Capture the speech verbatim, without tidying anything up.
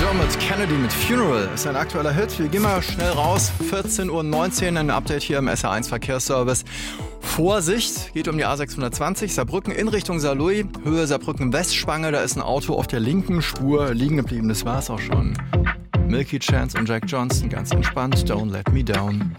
mit Kennedy mit Funeral. Ist ein aktueller Hit. Wir gehen mal schnell raus. vierzehn Uhr neunzehn, ein Update hier im S R eins Verkehrsservice. Vorsicht, geht um die A sechshundertzwanzig, Saarbrücken in Richtung Saarlouis, Höhe Saarbrücken-Westspange. Da ist ein Auto auf der linken Spur liegen geblieben. Das war's auch schon. Milky Chance und Jack Johnson, ganz entspannt. Don't let me down.